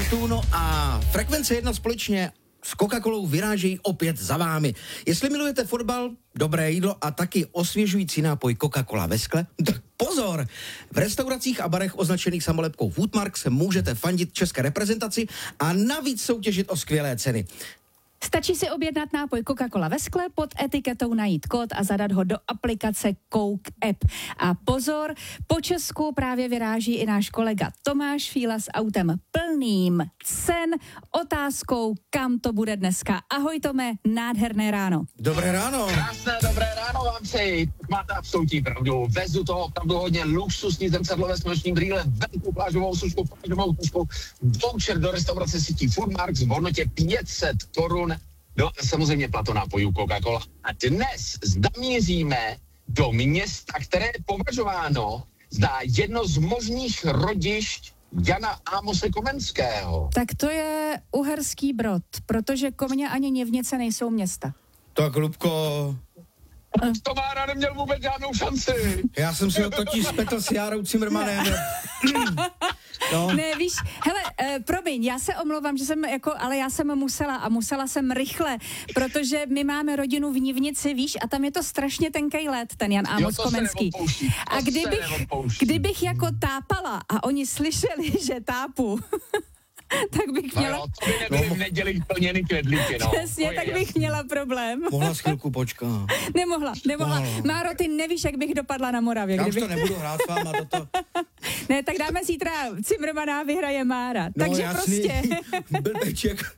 podcastu, no a Frekvence 1 společně s Coca-Colou vyrážejí opět za vámi. Jestli milujete fotbal, dobré jídlo a taky osvěžující nápoj Coca-Cola ve skle, tak pozor! V restauracích a barech označených samolepkou Foodmark se můžete fandit české reprezentaci a navíc soutěžit o skvělé ceny. Stačí si objednat nápoj Coca-Cola ve skle, pod etiketou najít kód a zadat ho do aplikace Coke App. A pozor, po Česku právě vyráží i náš kolega Tomáš Fíla s autem plným cen, otázkou, kam to bude dneska. Ahoj Tome, nádherné ráno. Dobré ráno. Krásné dobré ráno vám přeji. Máte absolutní pravdu. Vezu toho opravdu hodně luxusní zrcadlové s nočním brýlem, velkou plážovou sušku, plážovou tušku, voucher do restaurace sítí Foodmark v hodnotě 500 korun. No a samozřejmě plato nápojů Coca-Cola. A dnes zamíříme do města, které je považováno za jedno z možných rodišť Jana Amose Komenského. Tak to je Uherský Brod, protože Komě ani Něvnice nejsou města. Tak, Lubko, Tomára neměl vůbec žádnou šanci. já jsem si ho totiž spletl s Járou Cimrmanem. No. Ne, víš, hele, promiň, já se omlouvám, že jsem ale já jsem musela jsem rychle, protože my máme rodinu v Nivnici, víš, a tam je to strašně tenkej led, ten Jan Amos Komenský. A kdybych jako tápala a oni slyšeli, že tápu, tak bych měla... No jo, to by nebyly v neděli plněny kvědlíky, no. Přesně, tak bych měla problém. Mohla s chvilku počkat. Nemohla. Máro, ty nevíš, jak bych dopadla na Moravě. Já už to nebudu hrát s váma, toto. Ne, tak dáme zítra Cimrmaná, vyhraje Mára. No, takže jasný. prostě... Blbeček.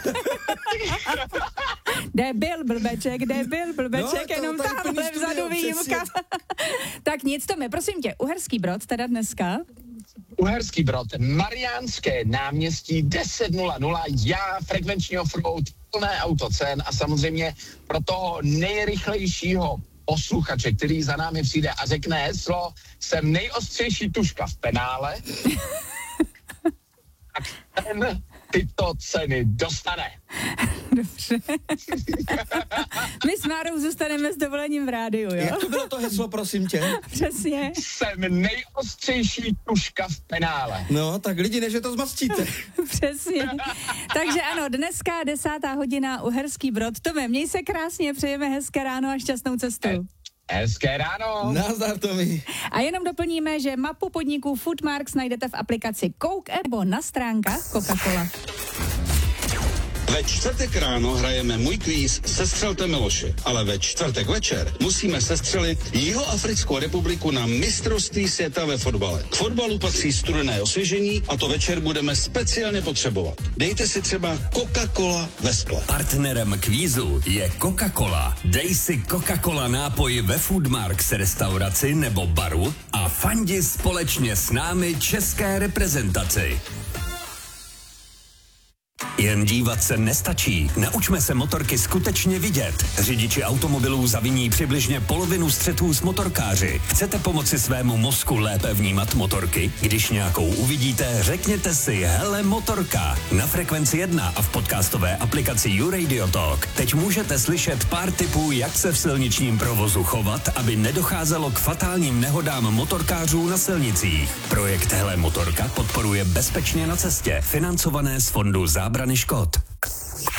Blbeček, No, jenom tamhle vzadu výjimka. Tak nic, Tome, prosím tě, Uherský Brod teda dneska... Uherský Brod, Mariánské náměstí 10:00, já, frekvenční offroad, plné auto cen a samozřejmě pro toho nejrychlejšího posluchače, který za námi přijde a řekne heslo, jsem nejostřejší tuška v penále, tak ten tyto ceny dostane. Dobře. My s Márou zůstaneme s dovolením v rádiu, jo? Jak to bylo to heslo, prosím tě? Přesně. Jsem nejostřejší tuška v penále. No, tak lidi, než to zmastíte. Přesně. Takže ano, dneska 10:00 Uherský Brod. Tome, měj se krásně, přejeme hezké ráno a šťastnou cestu. Hezké ráno. Nazdar, Tomi. A jenom doplníme, že mapu podniků Foodmarks najdete v aplikaci Coke App nebo na stránkách Coca-Cola. Ve čtvrtek ráno hrajeme Můj kvíz Sestřelte Miloše, ale ve čtvrtek večer musíme sestřelit Jihoafrickou republiku na mistrovství světa ve fotbale. K fotbalu patří studené osvěžení a to večer budeme speciálně potřebovat. Dejte si třeba Coca-Cola ve skle. Partnerem kvízu je Coca-Cola. Dej si Coca-Cola nápoj ve Foodmarks restauraci nebo baru a fandi společně s námi české reprezentaci. Jen dívat se nestačí. Naučme se motorky skutečně vidět. Řidiči automobilů zaviní přibližně polovinu střetů s motorkáři. Chcete pomoci svému mozku lépe vnímat motorky? Když nějakou uvidíte, řekněte si hele motorka. Na Frekvenci 1 a v podcastové aplikaci YouRadio Talk teď můžete slyšet pár tipů, jak se v silničním provozu chovat, aby nedocházelo k fatálním nehodám motorkářů na silnicích. Projekt Hele motorka podporuje Bezpečně na cestě, financované z fondu zábrany škod.